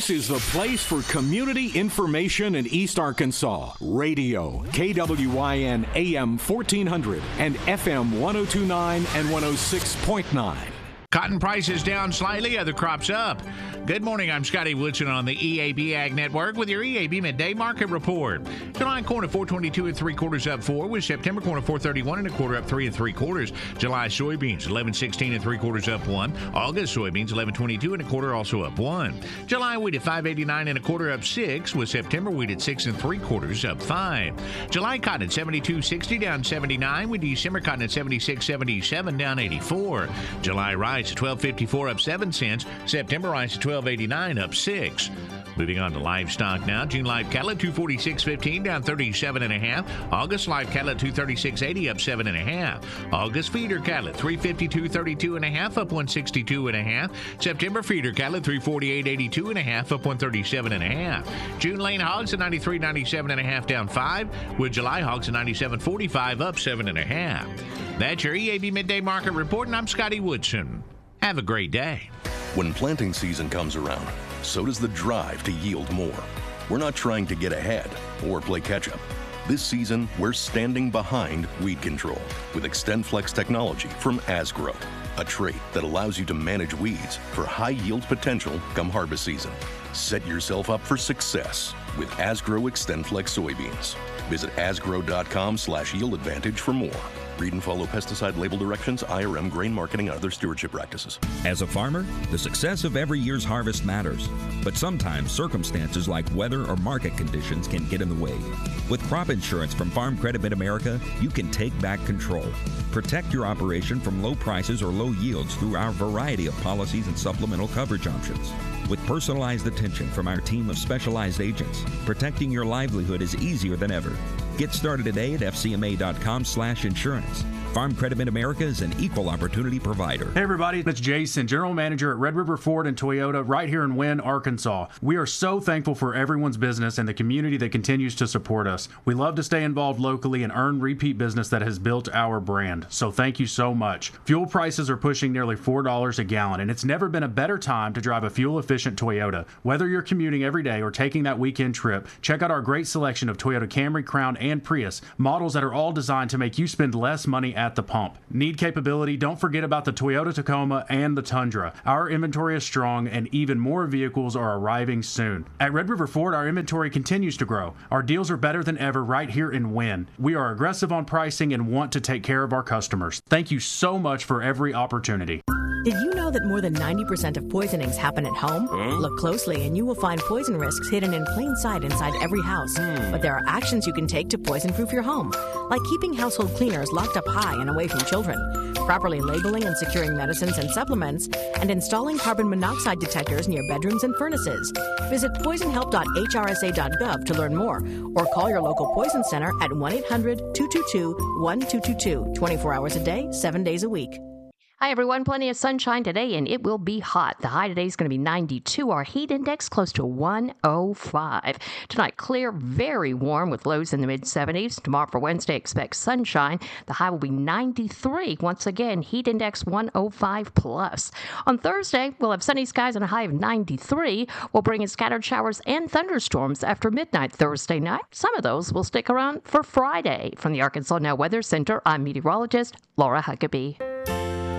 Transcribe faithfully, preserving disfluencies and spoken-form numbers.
This is the place for community information in East Arkansas. Radio, K W I N A M fourteen hundred and F M one oh two point nine and one oh six point nine. Cotton prices down slightly, other crops up. Good morning, I'm Scotty Woodson on the E A B Ag Network with your E A B Midday Market Report. July corn at four twenty-two and three quarters up four, with September corn at four thirty-one and a quarter up three and three quarters. July soybeans eleven sixteen and three quarters up one. August soybeans eleven twenty-two and a quarter also up one. July wheat at five eighty-nine and a quarter up six, with September wheat at six and three quarters up five. July cotton at seventy-two sixty down seventy-nine, with December cotton at seventy-six seventy-seven down eighty-four. July rice at twelve fifty-four up seven cents. September rice at twelve eighty-nine up six. Moving on to livestock now. June live cattle at two forty-six fifteen down thirty-seven and a half. August live cattle at two thirty-six eighty up seven and a half. August feeder cattle at three fifty-two thirty-two and a half up one sixty-two and a half. September feeder cattle at three forty-eight eighty-two and a half up one thirty-seven and a half. June lane hogs at ninety-three ninety-seven and a half down five, with July hogs at ninety-seven forty-five up seven and a half. That's your E A B Midday Market Report, and I'm Scotty Woodson. Have a great day. When planting season comes around, so does the drive to yield more. We're not trying to get ahead or play catch-up. This season, we're standing behind weed control with XtendFlex technology from Asgrow, a trait that allows you to manage weeds for high yield potential come harvest season. Set yourself up for success with Asgrow XtendFlex soybeans. Visit asgrow.com slash yield advantage for more. Read and follow pesticide label directions, I R M, grain marketing, and other stewardship practices. As a farmer, the success of every year's harvest matters. But sometimes circumstances like weather or market conditions can get in the way. With crop insurance from Farm Credit Mid-America, you can take back control. Protect your operation from low prices or low yields through our variety of policies and supplemental coverage options. With personalized attention from our team of specialized agents, protecting your livelihood is easier than ever. Get started today at F C M A dot com slash insurance. Farm Credit Mid-America is an equal opportunity provider. Hey everybody, it's Jason, General Manager at Red River Ford and Toyota right here in Wynne, Arkansas. We are so thankful for everyone's business and the community that continues to support us. We love to stay involved locally and earn repeat business that has built our brand. So thank you so much. Fuel prices are pushing nearly four dollars a gallon, and it's never been a better time to drive a fuel-efficient Toyota. Whether you're commuting every day or taking that weekend trip, check out our great selection of Toyota Camry, Crown, and Prius, models that are all designed to make you spend less money at the pump. Need capability? Don't forget about the Toyota Tacoma and the Tundra. Our inventory is strong, and even more vehicles are arriving soon. At Red River Ford, our inventory continues to grow. Our deals are better than ever right here in Wynne. We are aggressive on pricing and want to take care of our customers. Thank you so much for every opportunity. Did you know that more than ninety percent of poisonings happen at home? Huh? Look closely and you will find poison risks hidden in plain sight inside every house. Hmm. But there are actions you can take to poison-proof your home, like keeping household cleaners locked up high and away from children, properly labeling and securing medicines and supplements, and installing carbon monoxide detectors near bedrooms and furnaces. Visit poison help dot H R S A dot gov to learn more, or call your local poison center at one eight hundred two two two one two two two, twenty-four hours a day, seven days a week. Hi, everyone. Plenty of sunshine today, and it will be hot. The high today is going to be ninety-two. Our heat index close to one oh five. Tonight, clear, very warm with lows in the mid seventies. Tomorrow for Wednesday, expect sunshine. The high will be ninety-three. Once again, heat index one oh five plus. On Thursday, we'll have sunny skies and a high of ninety-three. We'll bring in scattered showers and thunderstorms after midnight Thursday night. Some of those will stick around for Friday. From the Arkansas Now Weather Center, I'm meteorologist Laura Huckabee.